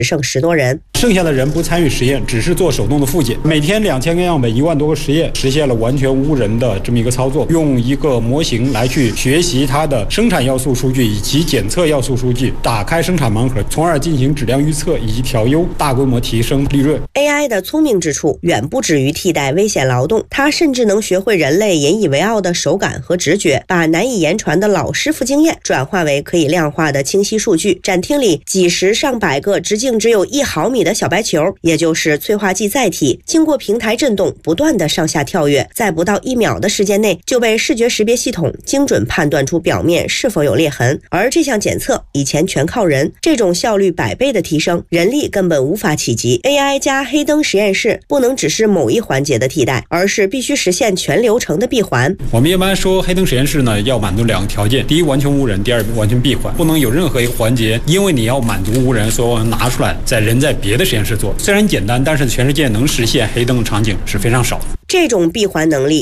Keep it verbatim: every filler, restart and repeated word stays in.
只剩十多人。 剩下的人不参与实验，只是做手动的复检。每天两千个样本，一万多个实验，实现了完全无人的这么一个操作。用一个模型来去学习它的生产要素数据以及检测要素数据，打开生产盲盒，从而进行质量预测以及调优，大规模提升利润。 A I 的聪明之处远不止于替代危险劳动，它甚至能学会人类引以为傲的手感和直觉，把难以言传的老师傅经验转化为可以量化的清晰数据。展厅里几十上百个直径只有一毫米的小白球，也就是催化剂载体，经过平台震动不断的上下跳跃，在不到一秒的时间内就被视觉识别系统精准判断出表面是否有裂痕。而这项检测以前全靠人，这种效率百倍的提升，人力根本无法企及。 A I 加黑灯实验室不能只是某一环节的替代，而是必须实现全流程的闭环。 我们一般说黑灯实验室呢，要满足两个条件：第一，完全无人；第二，完全闭环，不能有任何一个环节因为你要满足无人，所以我们拿出来在人在别的实验室做。虽然简单，但是全世界能实现黑灯的场景是非常少的。 这种闭环能力